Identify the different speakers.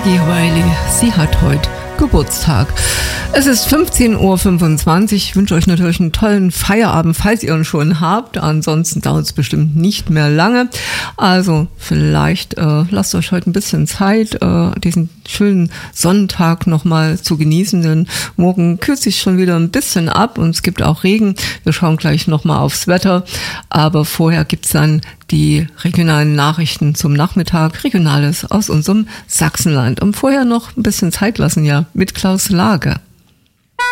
Speaker 1: Maggie Reilly, sie hat heute Geburtstag. Es ist 15:25 Uhr. Ich wünsche euch natürlich einen tollen Feierabend, falls ihr ihn schon habt. Ansonsten dauert es bestimmt nicht mehr lange. Also vielleicht lasst euch heute ein bisschen Zeit, diesen schönen Sonntag nochmal zu genießen. Denn morgen kühlt sich schon wieder ein bisschen ab und es gibt auch Regen. Wir schauen gleich nochmal aufs Wetter. Aber vorher gibt's dann die regionalen Nachrichten zum Nachmittag, Regionales aus unserem Sachsenland. Und vorher noch ein bisschen Zeit lassen, ja, mit Klaus Lage.